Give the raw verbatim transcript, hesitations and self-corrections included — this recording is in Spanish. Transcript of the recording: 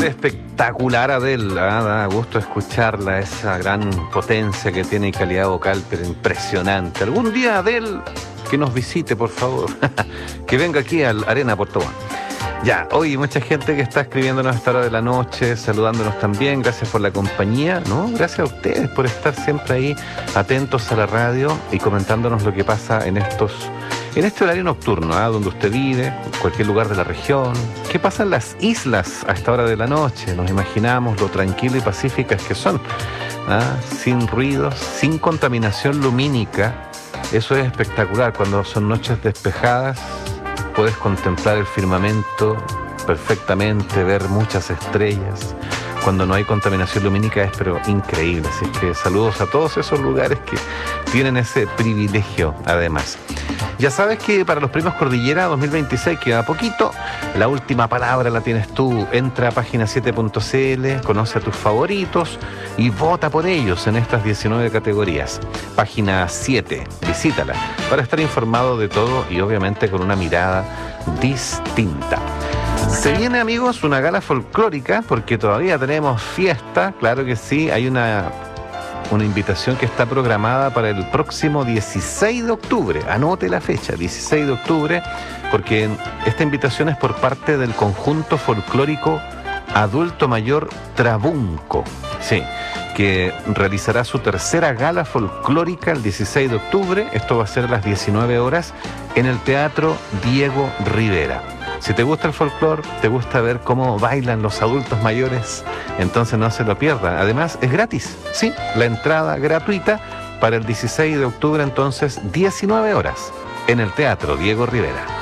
espectacular Adele, ¿ah? Da gusto escucharla, esa gran potencia que tiene y calidad vocal, pero impresionante. Algún día Adele, que nos visite, por favor, que venga aquí al Arena Puerto Montt. Ya, hoy mucha gente que está escribiéndonos a esta hora de la noche, saludándonos también, gracias por la compañía, ¿no? Gracias a ustedes por estar siempre ahí atentos a la radio y comentándonos lo que pasa en estos, en este horario nocturno, ¿ah? Donde usted vive, en cualquier lugar de la región. ¿Qué pasa en las islas a esta hora de la noche? Nos imaginamos lo tranquilo y pacíficas que son, ¿ah? Sin ruidos, sin contaminación lumínica. Eso es espectacular, cuando son noches despejadas. Puedes contemplar el firmamento perfectamente, ver muchas estrellas. Cuando no hay contaminación lumínica es pero increíble. Así que saludos a todos esos lugares que tienen ese privilegio además. Ya sabes que para los Premios Cordillera dos mil veintiséis queda poquito. La última palabra la tienes tú. Entra a página siete punto c l, conoce a tus favoritos y vota por ellos en estas diecinueve categorías. Página siete, visítala para estar informado de todo y obviamente con una mirada distinta. Se viene, amigos, una gala folclórica porque todavía tenemos fiesta, claro que sí. Hay una, una invitación que está programada para el próximo dieciséis de octubre. Anote la fecha, dieciséis de octubre, porque esta invitación es por parte del conjunto folclórico Adulto Mayor Trabunco, sí, que realizará su tercera gala folclórica el dieciséis de octubre. Esto va a ser a las diecinueve horas en el Teatro Diego Rivera. Si te gusta el folclore, te gusta ver cómo bailan los adultos mayores, entonces no se lo pierda. Además, es gratis, sí, la entrada gratuita para el dieciséis de octubre, entonces, diecinueve horas, en el Teatro Diego Rivera.